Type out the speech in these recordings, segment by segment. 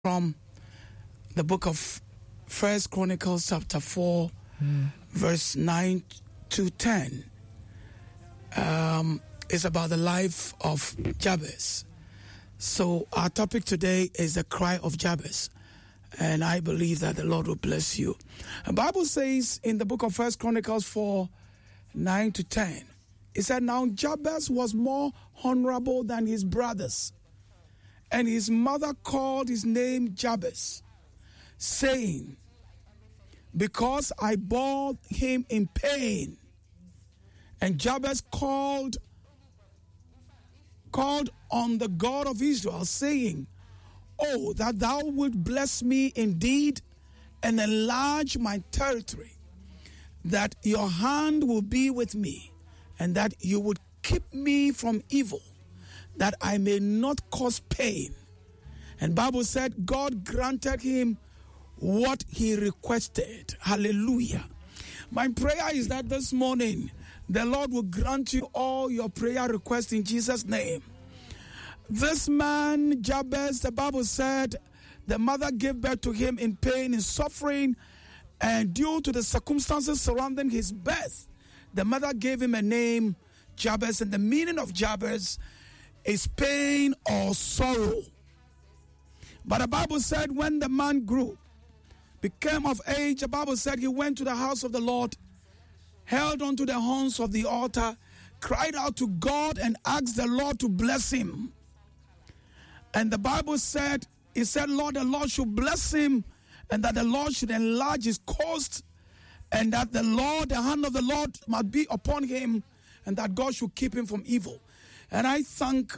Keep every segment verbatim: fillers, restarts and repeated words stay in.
from the book of First Chronicles chapter four, mm. verse nine to ten. Um, it's about the life of Jabez. So our topic today is the cry of Jabez. And I believe that the Lord will bless you. The Bible says in the book of First Chronicles four, nine to ten, it said, now Jabez was more honorable than his brothers. And his mother called his name Jabez, saying, because I bore him in pain. And Jabez called, called on the God of Israel, saying, oh, that thou wilt bless me indeed and enlarge my territory, that your hand will be with me, and that you would keep me from evil, that I may not cause pain. And Bible said God granted him what he requested. Hallelujah. My prayer is that this morning the Lord will grant you all your prayer requests in Jesus' name. This man, Jabez, the Bible said the mother gave birth to him in pain, in suffering, and due to the circumstances surrounding his birth, the mother gave him a name, Jabez, and the meaning of Jabez is pain or sorrow. But the Bible said when the man grew, became of age, the Bible said he went to the house of the Lord, held onto the horns of the altar, cried out to God and asked the Lord to bless him. And the Bible said, he said, Lord, the Lord should bless him, and that the Lord should enlarge his coast, and that the Lord, the hand of the Lord must be upon him, and that God should keep him from evil. And I thank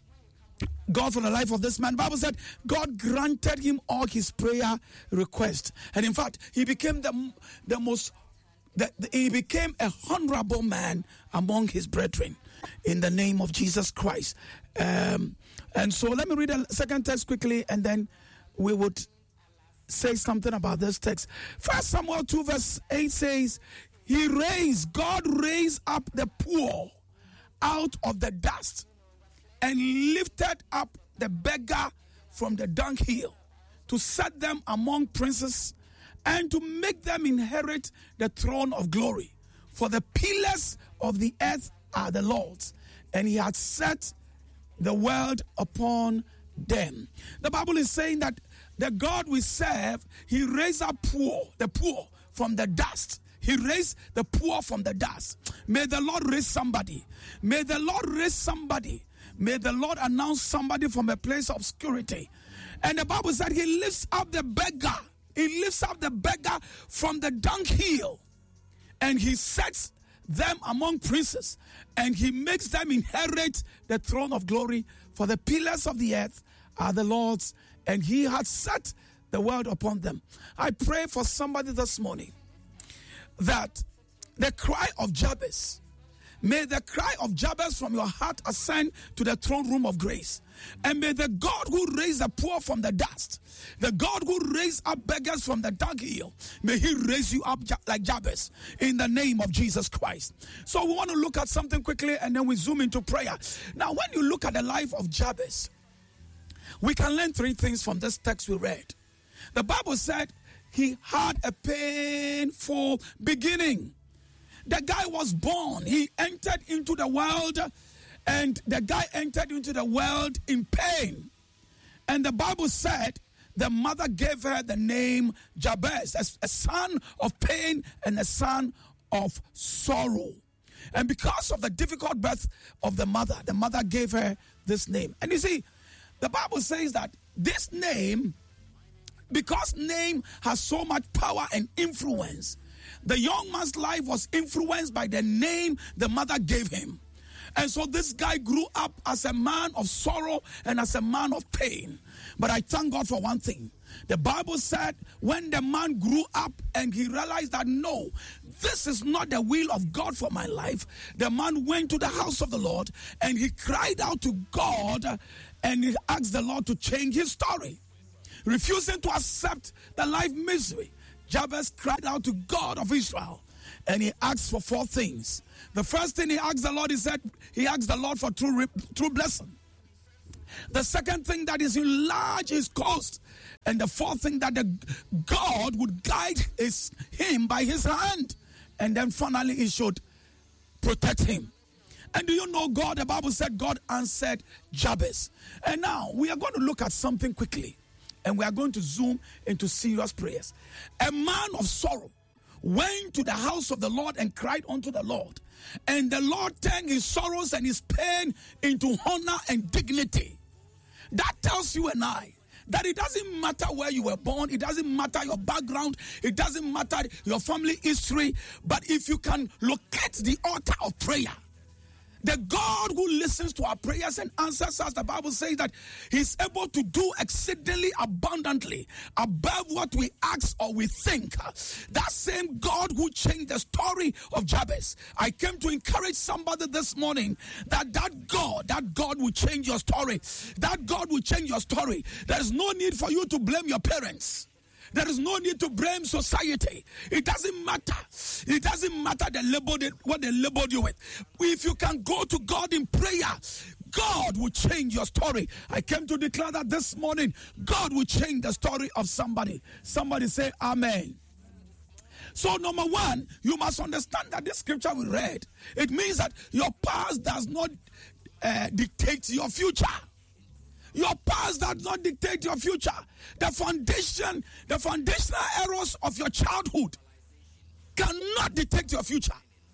God for the life of this man. The Bible said God granted him all his prayer requests. And in fact, he became the, the most, the, the, he became a honorable man among his brethren in the name of Jesus Christ. Um, and so let me read a second text quickly, and then we would say something about this text. First Samuel two verse eight says, he raised, God raised up the poor out of the dust and lifted up the beggar from the dunghill to set them among princes and to make them inherit the throne of glory. For the pillars of the earth are the Lord's, and he had set the world upon them. The Bible is saying that the God we serve, he raised up poor, the poor from the dust. He raised the poor from the dust. May the Lord raise somebody. May the Lord raise somebody. May the Lord announce somebody from a place of obscurity. And the Bible said he lifts up the beggar. He lifts up the beggar from the dunghill. And he sets them among princes. And he makes them inherit the throne of glory. For the pillars of the earth are the Lord's, and he has set the world upon them. I pray for somebody this morning that the cry of Jabez, may the cry of Jabez from your heart ascend to the throne room of grace. And may the God who raised the poor from the dust, the God who raised up beggars from the dunghill, may he raise you up like Jabez in the name of Jesus Christ. So we want to look at something quickly, and then we zoom into prayer. Now, when you look at the life of Jabez, we can learn three things from this text we read. The Bible said he had a painful beginning. The guy was born. He entered into the world, and the guy entered into the world in pain. And the Bible said the mother gave her the name Jabez, a, a son of pain and a son of sorrow. And because of the difficult birth of the mother, the mother gave her this name. And you see, the Bible says that this name, because name has so much power and influence, the young man's life was influenced by the name the mother gave him. And so this guy grew up as a man of sorrow and as a man of pain. But I thank God for one thing. The Bible said when the man grew up and he realized that no, this is not the will of God for my life, the man went to the house of the Lord and he cried out to God and he asked the Lord to change his story. Refusing to accept the life misery, Jabez cried out to God of Israel, and he asked for four things. The first thing he asked the Lord, he said, he asked the Lord for true, true blessing. The second thing, that is enlarge his coast. And the fourth thing, that the God would guide his, him by his hand. And then finally, he should protect him. And do you know God, the Bible said God answered Jabez. And now we are going to look at something quickly. And we are going to zoom into serious prayers. A man of sorrow went to the house of the Lord and cried unto the Lord. And the Lord turned his sorrows and his pain into honor and dignity. That tells you and I that it doesn't matter where you were born, it doesn't matter your background, it doesn't matter your family history, but if you can locate the altar of prayer, the God who listens to our prayers and answers us, the Bible says that he's able to do exceedingly abundantly above what we ask or we think. That same God who changed the story of Jabez. I came to encourage somebody this morning that that God, that God will change your story. That God will change your story. There is no need for you to blame your parents. There is no need to blame society. It doesn't matter. It doesn't matter the label they, what they labeled you with. If you can go to God in prayer, God will change your story. I came to declare that this morning, God will change the story of somebody. Somebody say amen. So number one, you must understand that this scripture we read, it means that your past does not uh, dictate your future. Your past does not dictate your future. The foundation, the foundational errors of your childhood cannot dictate your future.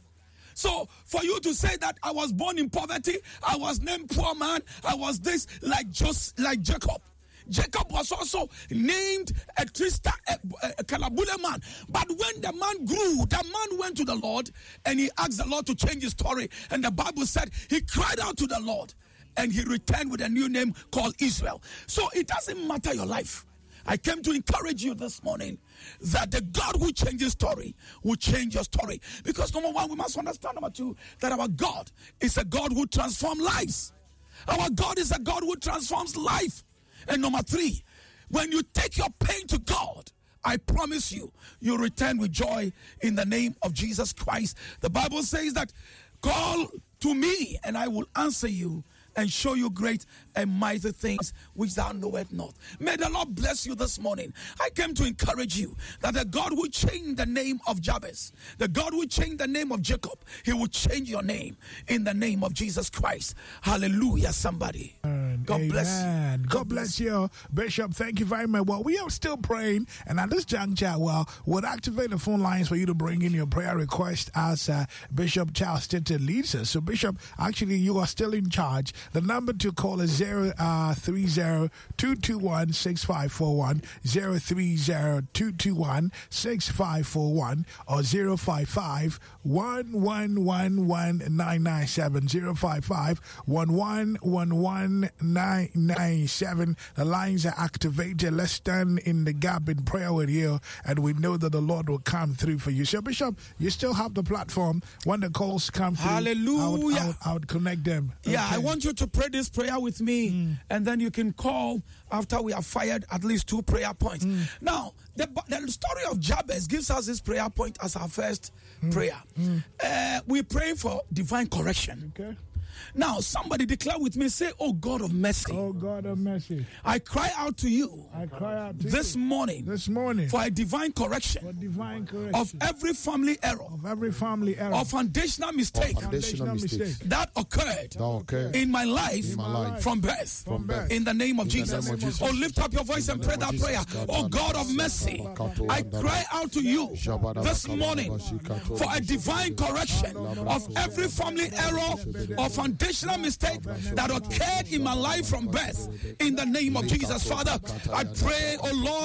So for you to say that I was born in poverty, I was named poor man, I was this, like just like Jacob. Jacob was also named a Trista, a, a Kalabule man. But when the man grew, the man went to the Lord and he asked the Lord to change his story. And the Bible said he cried out to the Lord. And he returned with a new name called Israel. So it doesn't matter your life. I came to encourage you this morning that the God who changes story will change your story. Because number one, we must understand, number two, that our God is a God who transforms lives. Our God is a God who transforms life. And number three, when you take your pain to God, I promise you, you'll return with joy in the name of Jesus Christ. The Bible says that, call to me and I will answer you and show you great and mighty things which thou knowest not. May the Lord bless you this morning. I came to encourage you that the God who changed the name of Jabez, the God who changed the name of Jacob, he will change your name in the name of Jesus Christ. Hallelujah, somebody. God Amen. bless you. God, God bless you, Bishop. Thank you very much. Well, we are still praying, and at this juncture, well, we'll activate the phone lines for you to bring in your prayer request as uh, Bishop Charles Tinton leads us. So, Bishop, actually, you are still in charge. The number to call is zero three zero two two one six five four one, zero three zero two two one six five four one, or zero five five one one one one nine nine seven, zero five five one one one one nine nine seven. The lines are activated. Let's stand in the gap in prayer with you, and we know that the Lord will come through for you. So, Bishop, you still have the platform. When the calls come through, hallelujah, I would, I would, I would connect them. Yeah, okay. I want you to pray this prayer with me, mm. and then you can call after we have fired at least two prayer points. Mm. Now, the, the story of Jabez gives us this prayer point as our first mm. prayer. Mm. Uh, we pray for divine correction. Okay. Now, somebody declare with me, say, oh God of mercy. Oh God of mercy. I cry out to you. I cry out to this you. morning. This morning. For a divine correction. For divine correction. Of every family error. Of every family error. Of foundational mistake. Of foundational mistake. That occurred. That occurred. In my life. In my life. From birth. From birth. In the name of, in Jesus. The name of Jesus. Oh, lift up your voice and pray that prayer. Oh God of mercy. I cry out to you this morning for a divine correction of every family error or foundational mistake that occurred in my life from birth. In the name of Jesus, Father, I pray, oh Lord,